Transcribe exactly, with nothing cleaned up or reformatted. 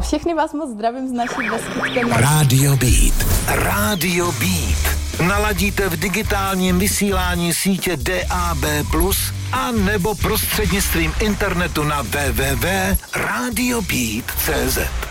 Všechny vás moc zdravím z naší Beskydské. Rádio Beat. Rádio Beat. Naladíte v digitálním vysílání sítě D A B plus, a nebo prostřednictvím internetu na w w w tečka radio beat tečka c z.